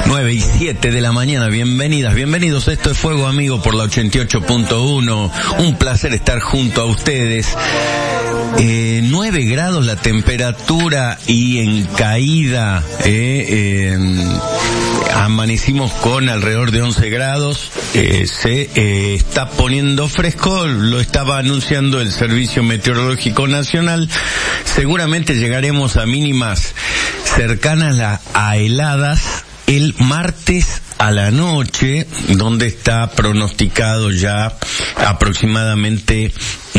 9:07 de la mañana, bienvenidas, bienvenidos, esto es Fuego Amigo por la 88.1, un placer estar junto a ustedes. 9 grados la temperatura y en caída, amanecimos con alrededor de 11 grados, se está poniendo fresco, lo estaba anunciando el Servicio Meteorológico Nacional, seguramente llegaremos a mínimas cercanas a heladas el martes a la noche, donde está pronosticado ya aproximadamente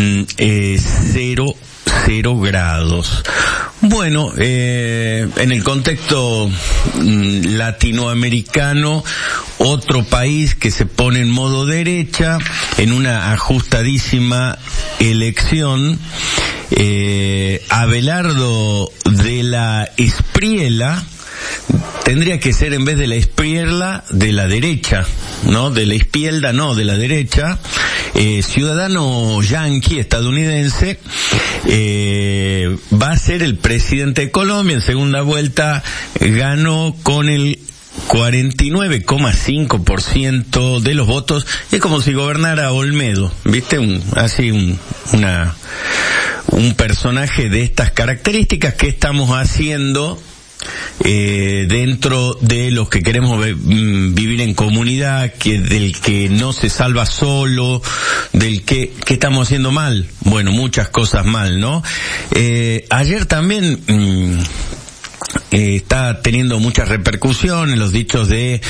0 grados. Bueno, en el contexto latinoamericano, otro país que se pone en modo derecha, en una ajustadísima elección, Abelardo de la Espriella, tendría que ser en vez de la Espriella, de la derecha, ¿no? De la Espielda, no, de la derecha, ciudadano yanqui, estadounidense, va a ser el presidente de Colombia. En segunda vuelta ganó con el 49,5% de los votos. Es como si gobernara Olmedo, ¿viste? Un personaje de estas características. que estamos haciendo dentro de los que queremos vivir en comunidad, del que no se salva solo, del que estamos haciendo mal? Bueno, muchas cosas mal, ¿no? Ayer también está teniendo muchas repercusiones los dichos de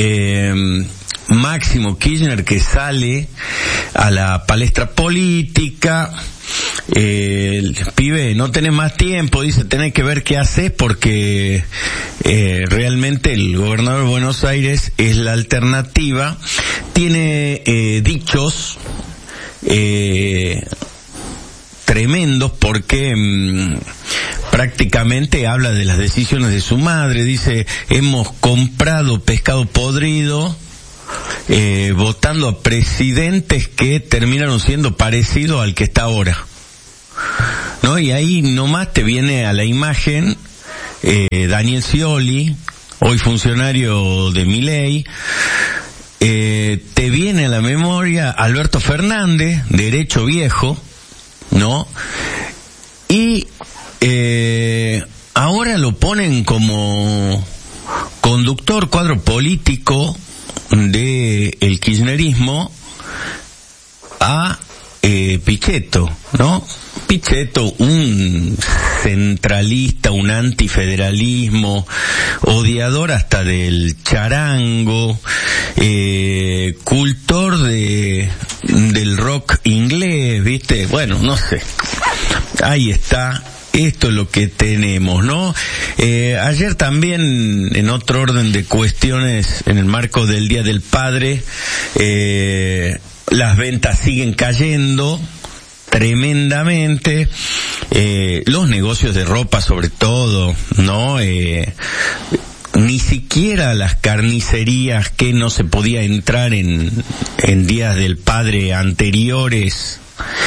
Máximo Kirchner, que sale a la palestra política. Pibe, no tenés más tiempo, dice, tenés que ver qué haces, porque realmente el gobernador de Buenos Aires es la alternativa. Tiene dichos tremendos, porque prácticamente habla de las decisiones de su madre. Dice, hemos comprado pescado podrido, votando a presidentes que terminaron siendo parecidos al que está ahora, ¿no? Y ahí nomás te viene a la imagen Daniel Scioli, hoy funcionario de Milei, te viene a la memoria Alberto Fernández, derecho viejo, ¿no? Y ahora lo ponen como conductor, cuadro político de el kirchnerismo a Pichetto, ¿no? Pichetto, un centralista, un antifederalismo, odiador hasta del charango, cultor del rock inglés, ¿viste? Bueno, no sé. Ahí está. Esto es lo que tenemos, ¿no? Ayer también, en otro orden de cuestiones, en el marco del Día del Padre, las ventas siguen cayendo tremendamente, los negocios de ropa sobre todo, ¿no? Ni siquiera las carnicerías, que no se podía entrar en días del padre anteriores,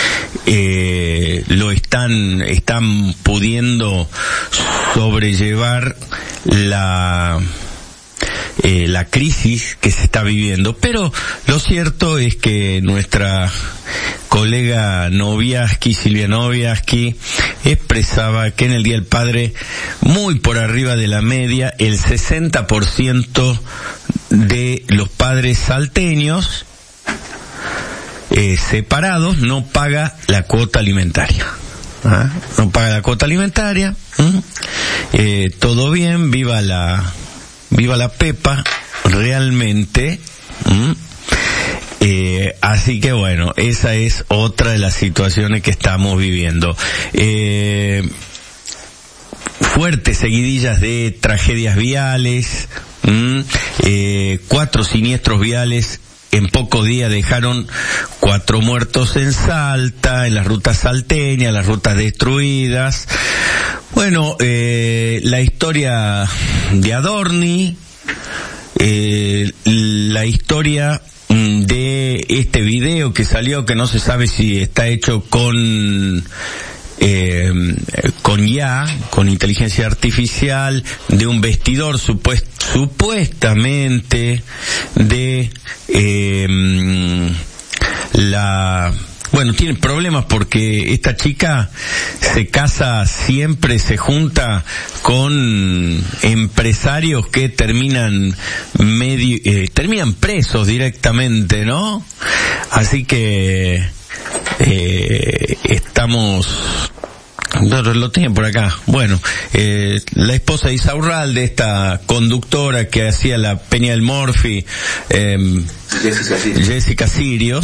lo están pudiendo sobrellevar la crisis que se está viviendo. Pero lo cierto es que nuestra colega Silvia Noviaski, expresaba que en el Día del Padre, muy por arriba de la media, el 60% de los padres salteños separados no paga la cuota alimentaria. No paga la cuota alimentaria. Todo bien, viva la Pepa, realmente. Así que bueno, esa es otra de las situaciones que estamos viviendo. Fuertes seguidillas de tragedias viales, 4 siniestros viales en pocos días dejaron 4 muertos en Salta, en las rutas salteñas, las rutas destruidas. Bueno, la historia de Adorni, la historia de este video que salió, que no se sabe si está hecho con con inteligencia artificial, de un vestidor supuestamente de bueno, tiene problemas porque esta chica se casa siempre, se junta con empresarios que terminan presos directamente, ¿no? Así que lo tienen por acá. Bueno, la esposa de Insaurralde, esta conductora que hacía la Peña del Morphy, Jessica Sirio.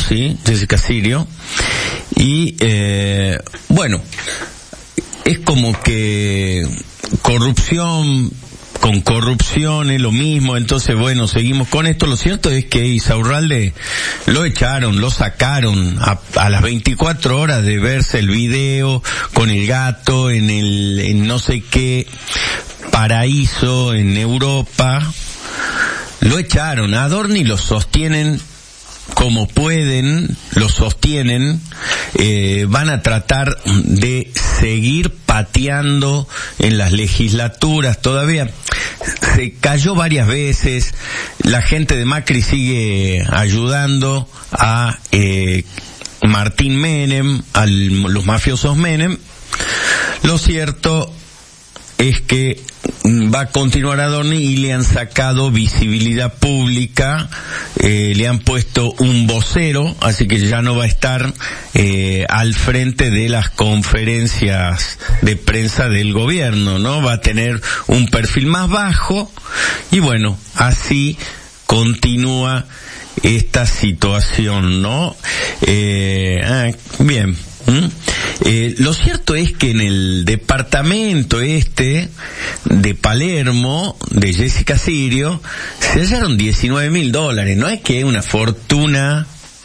Y, bueno, es como que corrupción con corrupción es lo mismo, entonces bueno, seguimos con esto. Lo cierto es que Insaurralde lo echaron, lo sacaron a las 24 horas de verse el video con el gato en no sé qué paraíso en Europa. Lo echaron. A Adorni lo sostienen como pueden, lo sostienen, van a tratar de seguir pateando en las legislaturas. Todavía se cayó varias veces, la gente de Macri sigue ayudando a Martín Menem, a los mafiosos Menem. Lo cierto es que va a continuar Adorni y le han sacado visibilidad pública, le han puesto un vocero, así que ya no va a estar al frente de las conferencias de prensa del gobierno, ¿no? Va a tener un perfil más bajo y bueno, así continúa esta situación, ¿no? Bien. Lo cierto es que en el departamento de Palermo, de Jessica Sirio, se hallaron $19.000. No es que una fortuna,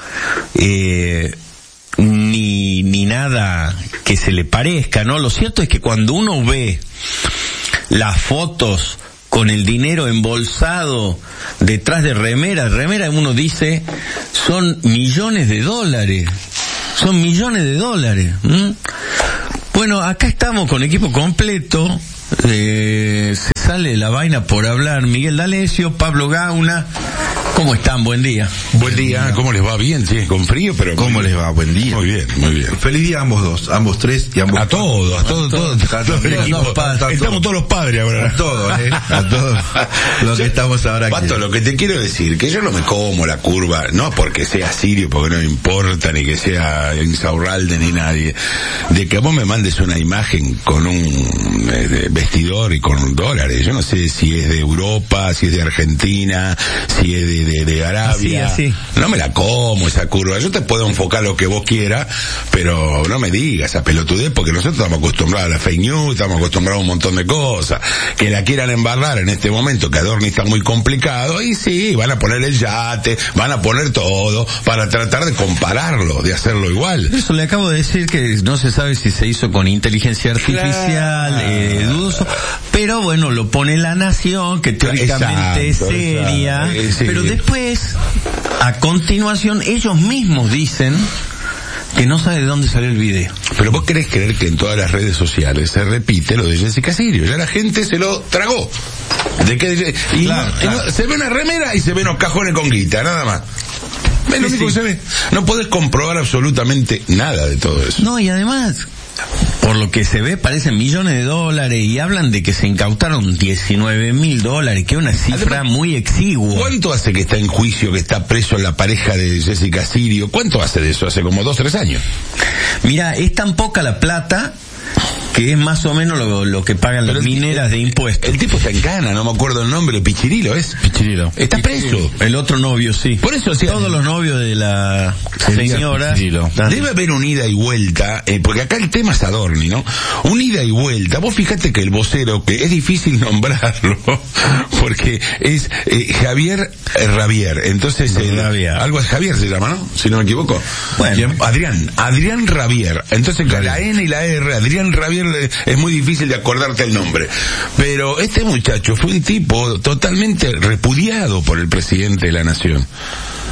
ni nada que se le parezca, ¿no? Lo cierto es que cuando uno ve las fotos con el dinero embolsado detrás de remera, uno dice, son millones de dólares. Son millones de dólares. Bueno, acá estamos con equipo completo. Se sale la vaina por hablar. Miguel D'Alessio, Pablo Gauna. ¿Cómo están? Buen día. Buen día. ¿Cómo les va? Bien, sí, con frío, pero... ¿Cómo les va? Buen día. Muy bien, muy bien. Feliz día a ambos tres y ambos... A todos el equipo. Estamos todos los padres ahora. A todos los que estamos ahora aquí. Pato, lo que te quiero decir, que yo no me como la curva, no porque sea Sirio, porque no me importa, ni que sea Insaurralde, ni nadie, de que vos me mandes una imagen con un vestidor y con dólares. Yo no sé si es de Europa, si es de Argentina, si es de Arabia. Así. No me la como esa curva. Yo te puedo enfocar lo que vos quieras, pero no me digas esa pelotudez, porque nosotros estamos acostumbrados a la fake news, estamos acostumbrados a un montón de cosas. Que la quieran embarrar en este momento, que Adorni está muy complicado, y sí, van a poner el yate, van a poner todo, para tratar de compararlo, de hacerlo igual. Eso le acabo de decir, que no se sabe si se hizo con inteligencia artificial, dudoso, pero bueno, lo pone La Nación, que teóricamente es seria, sí. Pero después, a continuación, ellos mismos dicen que no sabe de dónde salió el video. Pero vos querés creer que en todas las redes sociales se repite lo de Jessica Sirio. Ya la gente se lo tragó. Claro. Se ve una remera y se ven los cajones con guita, nada más. Es lo único que se ve. No podés comprobar absolutamente nada de todo eso. No, y además, por lo que se ve, parecen millones de dólares, y hablan de que se incautaron $19.000, que es una cifra además muy exigua. ¿Cuánto hace que está en juicio, que está preso la pareja de Jessica Sirio? ¿Cuánto hace de eso? Hace como 2 o 3 años. Mira, es tan poca la plata que es más o menos lo que pagan las mineras de impuestos. El tipo está en cana, no me acuerdo el nombre, Pichirilo es. Pichirilo. Está preso. El otro novio, sí. Por eso, todos los novios de la señora. Debe haber un ida y vuelta, porque acá el tema es Adorni, ¿no? Un ida y vuelta. Vos fíjate que el vocero, que es difícil nombrarlo, porque es Javier Rabier. Entonces, algo es Javier se llama, ¿no? Si no me equivoco. Bueno. Adrián Rabier. Entonces, la N y la R, Adrián Rabier, es muy difícil de acordarte el nombre. Pero este muchacho fue un tipo totalmente repudiado por el presidente de la Nación.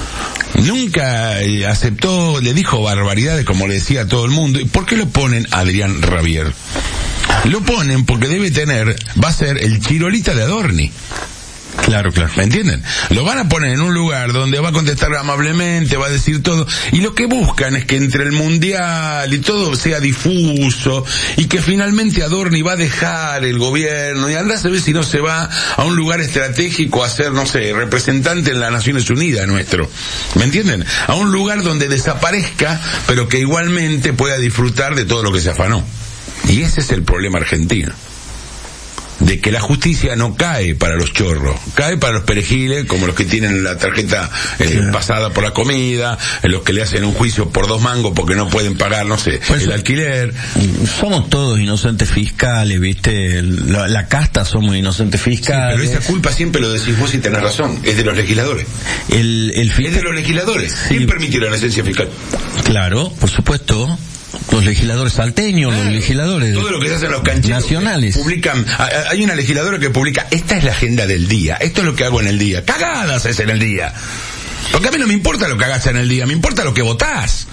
Nunca aceptó, le dijo barbaridades como le decía a todo el mundo. ¿Y por qué lo ponen a Adrián Rabier? Lo ponen porque va a ser el Chirolita de Adorni. Claro. ¿Me entienden? Lo van a poner en un lugar donde va a contestar amablemente, va a decir todo, y lo que buscan es que entre el mundial y todo sea difuso, y que finalmente Adorni va a dejar el gobierno, y andá a saber si no se va a un lugar estratégico a ser, no sé, representante en las Naciones Unidas nuestro. ¿Me entienden? A un lugar donde desaparezca, pero que igualmente pueda disfrutar de todo lo que se afanó. Y ese es el problema argentino. De que la justicia no cae para los chorros, cae para los perejiles, como los que tienen la tarjeta pasada por la comida, los que le hacen un juicio por 2 mangos porque no pueden pagar, no sé, pues el alquiler. Somos todos inocentes fiscales, ¿viste? La casta somos inocentes fiscales. Sí, pero esa culpa siempre lo decís vos y tenés razón, es de los legisladores. Es de los legisladores. Sí. ¿Quién permitió la licencia fiscal? Claro, por supuesto. Los legisladores salteños, los legisladores todo lo que se hace en los cancheros nacionales publican. Hay una legisladora que publica: esta es la agenda del día, esto es lo que hago en el día. Cagadas es en el día, porque a mí no me importa lo que hagas en el día, me importa lo que votás.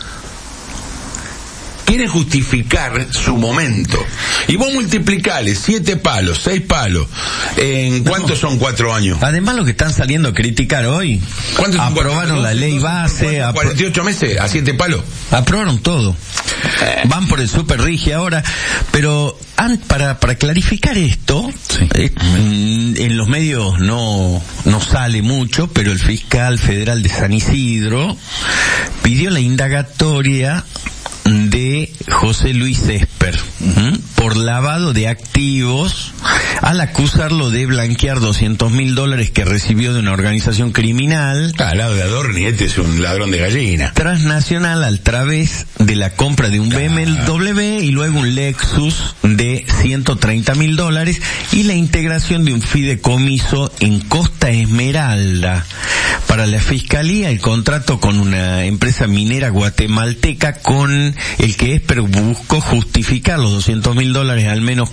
Quieren justificar su momento. Y vos multiplicale 7 palos, 6 palos. ¿En cuántos son 4 años? Además, lo que están saliendo a criticar hoy, aprobaron la ley base. 48 meses, a 7 palos. Aprobaron todo. Van por el super rigi ahora. Pero para clarificar esto, sí. En los medios no sale mucho, pero el fiscal federal de San Isidro pidió la indagatoria de José Luis Esper por lavado de activos al acusarlo de blanquear $200.000 que recibió de una organización criminal. Al lado de Adorni, este es un ladrón de gallina. Transnacional a través de la compra de un BMW y luego un Lexus de $130.000 y la integración de un fideicomiso en Costa Esmeralda. Para la Fiscalía, el contrato con una empresa minera guatemalteca con el que Esper buscó justificar los $200.000 al menos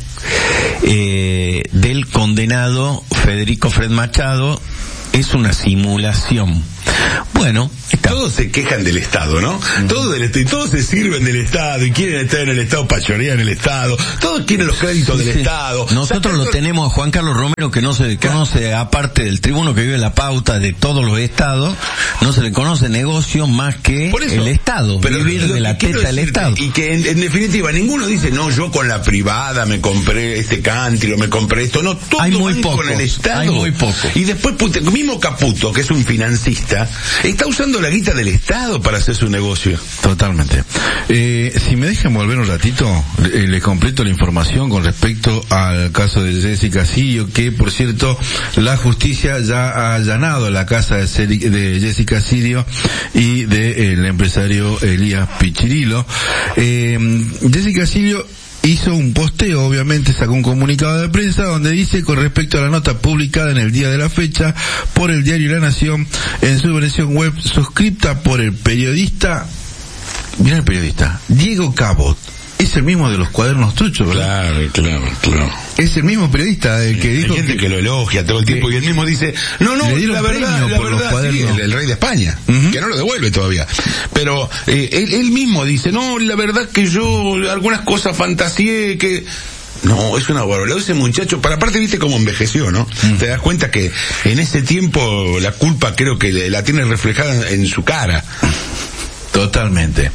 del condenado Federico Fred Machado es una simulación. Bueno, todos se quejan del Estado, ¿no? Todos se sirven del Estado y quieren estar en el Estado para chorear en el Estado. Todos quieren los créditos del Estado. Nosotros lo tenemos a Juan Carlos Romero, que no se conoce, aparte del tribuno que vive la pauta de todos los estados, no se le conoce negocio más que el Estado, pero vivir de la teta del Estado. Y que en definitiva ninguno dice, no, yo con la privada me compré este country o me compré esto. No, todo hay muy poco, con el Estado. Hay muy poco. Y después, mismo Caputo, que es un financista, está usando la guita del Estado para hacer su negocio. Totalmente. Si me dejan volver un ratito, les completo la información con respecto al caso de Jessica Sirio, que por cierto la justicia ya ha allanado la casa de Jessica Sirio y del empresario Elías Pichirilo. Jessica Sirio hizo un posteo, obviamente sacó un comunicado de prensa donde dice, con respecto a la nota publicada en el día de la fecha por el diario La Nación en su versión web suscripta por el periodista, mira el periodista, Diego Cabot. Es el mismo de los cuadernos truchos, ¿verdad? Claro. Es el mismo periodista el que dijo... Hay gente que lo elogia todo el tiempo y él mismo dice, no, la verdad, sí, el rey de España, que no lo devuelve todavía. Pero él mismo dice, no, la verdad que yo algunas cosas fantaseé que... No, es una barbaridad. Ese muchacho, para aparte viste cómo envejeció, ¿no? Te das cuenta que en ese tiempo la culpa creo que la tiene reflejada en su cara. Totalmente.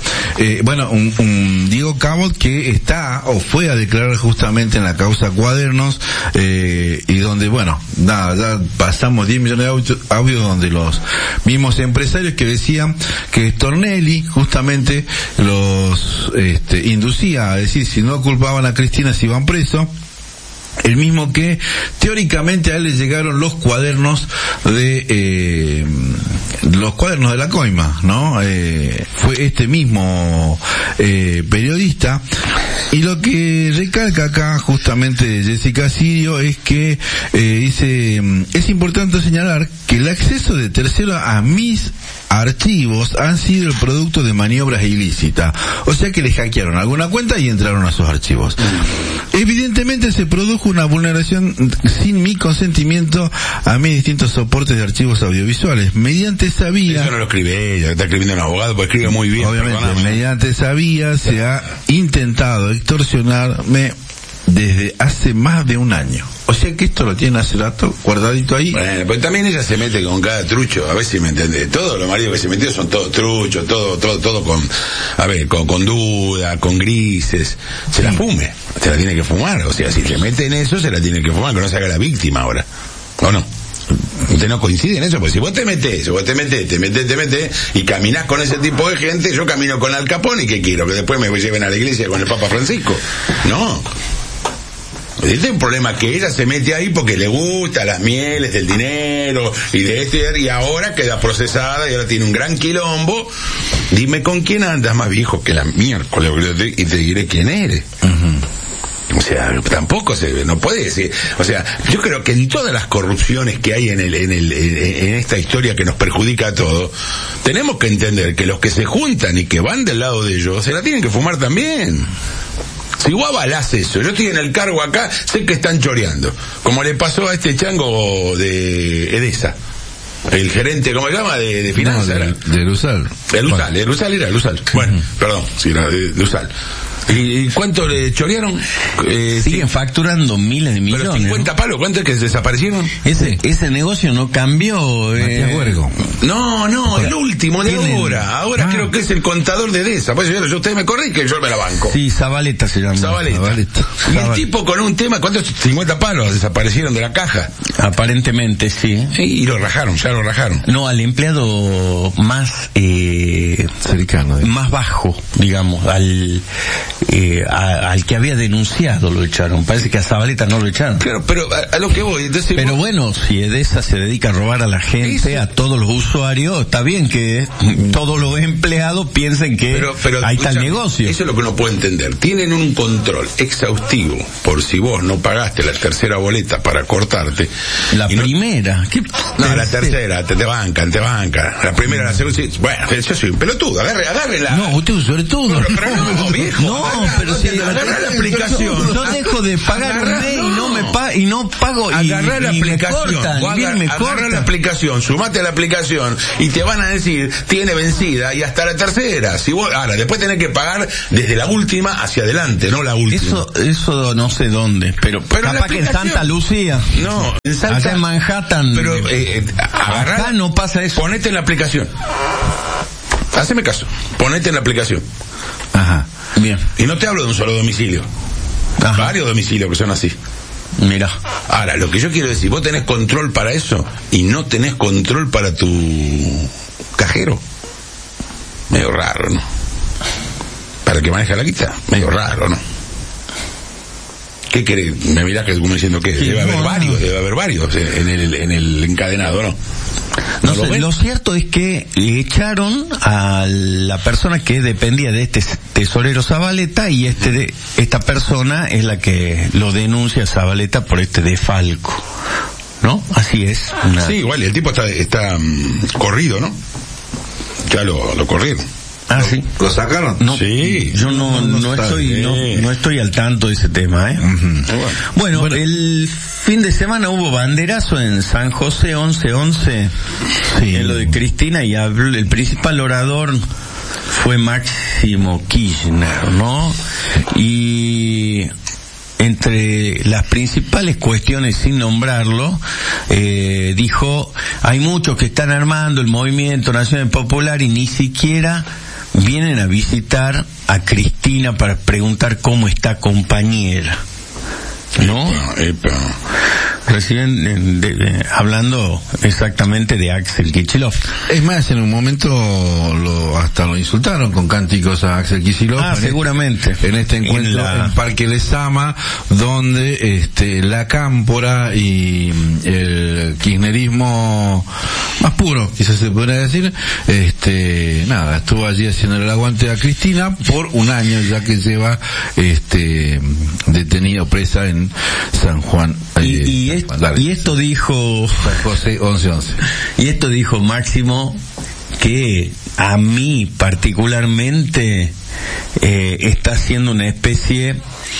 Un Diego Cabot que está o fue a declarar justamente en la causa Cuadernos, y donde, ya pasamos 10 millones de audios donde los mismos empresarios que decían que Stornelli justamente los inducía a decir si no culpaban a Cristina se iban presos. El mismo que teóricamente a él le llegaron los cuadernos de la coima, ¿no? Fue este mismo periodista. Y lo que recalca acá justamente Jessica Sirio es que dice, es importante señalar que el acceso de terceros a mis archivos han sido el producto de maniobras ilícitas. O sea que le hackearon alguna cuenta y entraron a sus archivos. Evidentemente se produjo una vulneración sin mi consentimiento a mis distintos soportes de archivos audiovisuales. Mediante esa vía... Eso no lo escribe ella, está escribiendo un abogado, porque escribe muy bien. Obviamente, mediante esa vía se ha intentado extorsionarme desde hace más de un año. O sea que esto lo tiene hace rato guardadito ahí. Bueno, pero también ella se mete con cada trucho, a ver si me entendés. Todos los maridos que se metió son todos truchos, todo con, a ver, con duda, con grises. Se la fume, se la tiene que fumar. O sea, si se mete en eso, se la tiene que fumar, que no se haga la víctima ahora. ¿O no? Usted no coincide en eso, porque si vos te metés y caminás con ese tipo de gente, yo camino con Al Capone y ¿qué quiero? Que después me lleven a la iglesia con el Papa Francisco. No. Este es un problema que ella se mete ahí porque le gusta las mieles del dinero y ahora queda procesada y ahora tiene un gran quilombo. Dime con quién andas, más viejo que la miércoles, y te diré quién eres. O sea, tampoco no puede decir. O sea, yo creo que en todas las corrupciones que hay en esta historia que nos perjudica a todos, tenemos que entender que los que se juntan y que van del lado de ellos se la tienen que fumar también. Si vos avalás eso, yo estoy en el cargo acá, sé que están choreando. Como le pasó a este chango de Edesa. El gerente, ¿cómo se llama? De finanzas. No, de Lusal. De Lusal era Lusal. Bueno, perdón, sí, era de Lusal. ¿Y cuánto le chorearon? Siguen facturando miles de millones. Pero 50 palos, ¿cuánto es que desaparecieron? Ese negocio no cambió. Matías Huergo. No, el último de ahora. Ahora creo que es el contador de Edesa. Pues yo usted me corrí que yo me la banco. Sí, Zabaleta se llama. Zabaleta. Y el tipo con un tema, ¿cuántos 50 palos desaparecieron de la caja? Aparentemente sí. Y ya lo rajaron. No, al empleado más cercano, más bajo, digamos, al que había denunciado lo echaron. Parece que a Zabaleta no lo echaron. Claro, pero a lo que voy. Entonces, pero bueno, si Edesa se dedica a robar a la gente, a todos los usuarios, está bien que todos los empleados piensen que pero ahí está el negocio. Eso es lo que uno puede entender. Tienen un control exhaustivo por si vos no pagaste la tercera boleta para cortarte. La primera. No, la tercera, te bancan. La primera, la segunda, sí. Bueno, yo soy un pelotudo, agárrela. No, usted es sobre todo. Pero no, viejo. No, pero si agarrá la aplicación. Yo dejo de pagar un mes y no pago. Agarrá la aplicación. Agarrá la aplicación, sumate a la aplicación y te van a decir, tiene vencida y hasta la tercera. Si vos, ahora, después tenés que pagar desde la última hacia adelante, no la última. Eso no sé dónde, pero capaz que en Santa Lucía. No, en Santa. Acá en Manhattan. Pero, acá no pasa eso. Ponete en la aplicación. Haceme caso. Ponete en la aplicación. Ajá. Bien. Y no te hablo de un solo domicilio. Ajá. Varios domicilios que son así. Mira. Ahora, lo que yo quiero decir, vos tenés control para eso y no tenés control para tu cajero. Medio raro, ¿no? Para el que maneja la guita, medio raro, ¿no? ¿Qué querés? Me mirás que como diciendo que debe haber varios en el encadenado, ¿no? No sé, lo cierto es que le echaron a la persona que dependía de este tesorero Zabaleta y esta persona es la que lo denuncia a Zabaleta por este desfalco, ¿no? Así es. Sí, igual el tipo está corrido, ¿no? Ya lo corrieron. Ah, sí. ¿Lo sacaron? No, sí. Yo no estoy al tanto de ese tema, ¿eh? Bueno, el fin de semana hubo banderazo en San José 11-11, en lo de Cristina, y el principal orador fue Máximo Kirchner, ¿no? Y entre las principales cuestiones, sin nombrarlo, dijo, hay muchos que están armando el movimiento Nacional Popular y ni siquiera vienen a visitar a Cristina para preguntar cómo está compañera, ¿no? Reciben hablando exactamente de Axel Kicillof. Es más, en un momento hasta lo insultaron con cánticos a Axel Kicillof. Seguramente. En este encuentro en Parque Lezama, donde la cámpora y el kirchnerismo más puro, quizás se podría decir, estuvo allí haciendo el aguante a Cristina por un año, ya que lleva detenido, presa en San Juan. Y esto dijo San José 11-11. Y esto dijo Máximo que a mí particularmente está haciendo una especie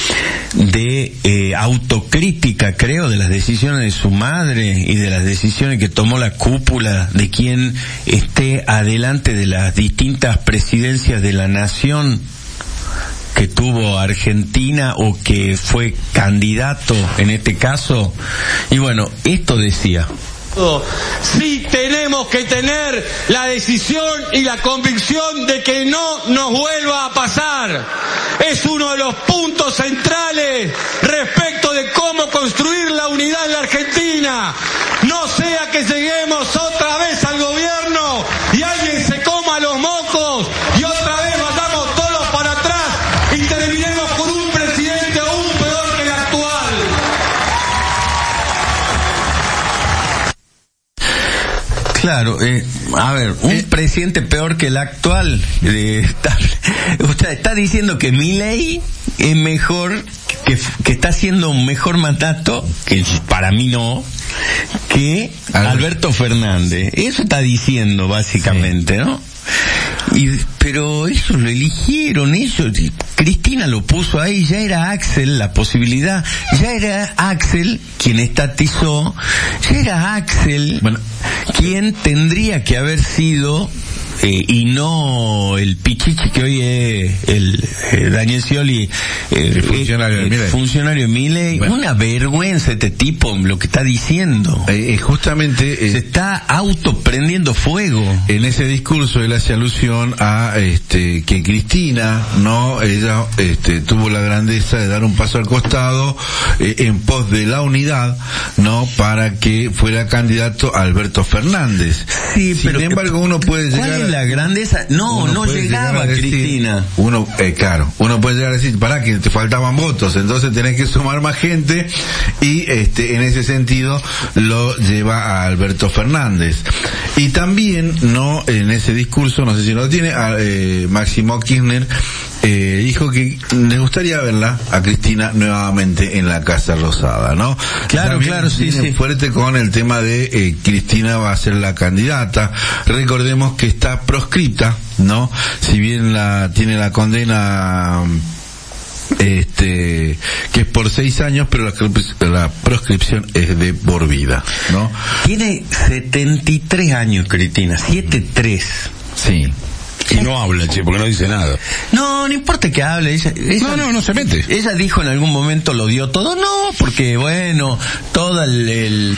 de autocrítica, creo, de las decisiones de su madre y de las decisiones que tomó la cúpula de quien esté adelante de las distintas presidencias de la nación que tuvo Argentina o que fue candidato en este caso. Y bueno, esto decía: sí tenemos que tener la decisión y la convicción de que no nos vuelva a pasar. Es uno de los puntos centrales respecto de cómo construir la unidad en la Argentina. No sea que lleguemos otra vez al gobierno y alguien se coma los mocos y otra vez vayamos todos para atrás y terminemos con un presidente aún peor que el actual. Claro, a ver, un presidente peor que el actual. Usted está diciendo que Milei es mejor, que está haciendo un mejor mandato, que para mí no, que Alberto Fernández. Eso está diciendo básicamente, sí, ¿no? Pero eso lo eligieron ellos. Cristina lo puso ahí, ya era Axel la posibilidad, ya era Axel quien estatizó, ya era Axel quien tendría que haber sido, y no el pichichi que hoy es el Daniel Scioli, el funcionario de Milei. Bueno, una vergüenza este tipo, lo que está diciendo. Justamente se está autoprendiendo fuego. En ese discurso él hace alusión a que Cristina, ella tuvo la grandeza de dar un paso al costado en pos de la unidad, para que fuera candidato Alberto Fernández. Sí, sin embargo, uno puede llegar la grandeza, no llegaba Cristina. Uno puede llegar a decir, pará, que te faltaban votos, entonces tenés que sumar más gente, y en ese sentido lo lleva a Alberto Fernández. Y también, en ese discurso, no sé si lo tiene, Máximo Kirchner dijo que le gustaría verla a Cristina nuevamente en la Casa Rosada, ¿no? Claro, sí. Fuerte con el tema de Cristina va a ser la candidata. Recordemos que está proscripta, ¿no? Si bien tiene la condena que es por 6 años, pero la proscripción es de por vida, ¿no? Tiene 73 años Cristina, 73. Sí. Y no habla, porque no dice nada. No importa que hable. Ella no se mete. Ella dijo en algún momento lo dio todo. No, porque todo el